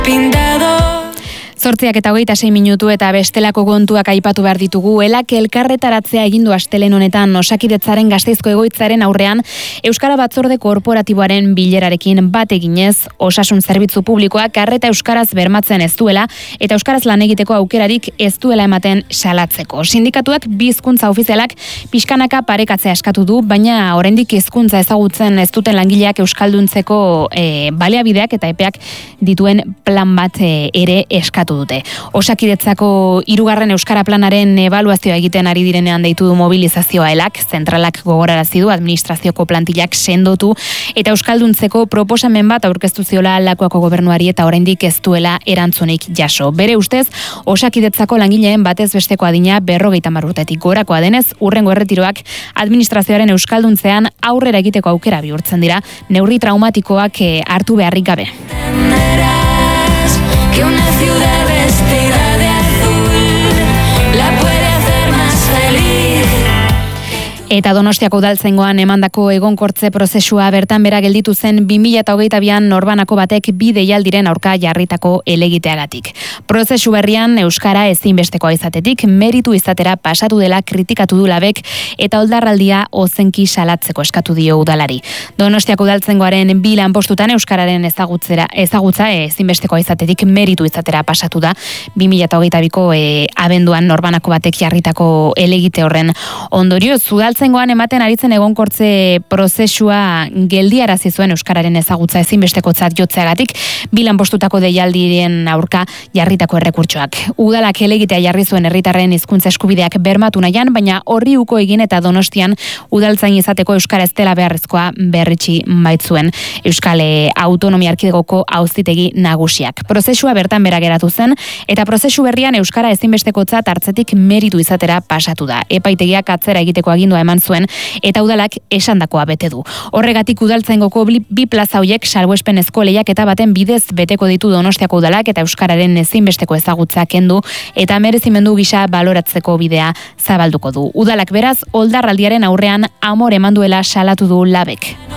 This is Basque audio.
8:26 eta bestelako kontuak aipatu behar ditugu. Elak elkarretaratzea egindu astelehen honetan Osakidetzaren Gasteizko egoitzaren aurrean Euskara Batzorde Korporatiboaren bilerarekin bat eginez, osasun zerbitzu publikoak arreta euskaraz bermatzen ez duela eta euskaraz lan egiteko aukerarik ez duela ematen salatzeko. Sindikatuak bi hizkuntza ofizialak pixkanaka parekatzea eskatu du, baina oraindik hizkuntza ezagutzen ez duten langileak euskalduntzeko baliabideak eta epeak dituen plan bat ere eskatu dute. Osakidetzako 3. Euskara Planaren ebaluazioa egiten ari direnean deitu du mobilizazioa elak, zentralak gogorarazi du administrazioko plantillak sendotu eta euskalduntzeko proposamen bat aurkeztu ziola Lakuako gobernuari eta oraindik ez duela erantzunik jaso. Bere ustez, Osakidetzako langileen batez besteko adina 50 urtetik gorakoa denez, hurrengo erretiroak administrazioaren euskalduntzean aurrera egiteko aukera bihurtzen dira, neurri traumatikoak hartu beharrik gabe. Que una ciudad vestida de azul la puede hacer más feliz. Eta Donostiako udaltzaingoan emandako egonkortze prozesua bertan bera gelditu zen 2022an norbanako batek bi deialdiren aurka jarritako helegiteagatik. Prozesu berrian euskara ezinbestekoa izatetik meritu izatera pasatu dela kritikatu du Labek eta oldarraldia ozenki salatzeko eskatu dio udalari. Donostiako udaltzaingoaren bi lanpostutan euskararen ezagutza ezinbestekoa izatetik meritu izatera pasatu da 2022ko abenduan norbanako batek jarritako helegite horren ondorioz udaltzaingoan ematen aritzen egonkortze prozesua geldiarazi zuen euskararen ezagutza ezinbestekotzat jotzeagatik bi lanpostutako deialdiren aurka jarritako errekurtsoak. Udalak helegitea jarri zuen herritarren hizkuntza eskubideak bermatu nahian, baina horri uko egin eta Donostian udaltzain izateko euskara ez dela beharrezkoa berritsi baitzuen Euskal Autonomia Erkidegoko auzitegi nagusiak. Prozesua bertan bera geratu zen eta prozesu berrian euskara ezinbestekotzat hartzetik meritu izatera pasatu da. Epaitegiak atzera egiteko agindua eman zuen eta udalak esandakoa bete du. Horregatik udaltzaingoko bi plaza hoiek salbuespenezko lehiaketa baten bidez beteko ditu Donostiako udalak eta euskararen ezinbesteko ezagutza kendu eta merezimendu gisa baloratzeko bidea zabalduko du. Udalak beraz oldarraldiaren aurrean amore eman duela salatu du Labek.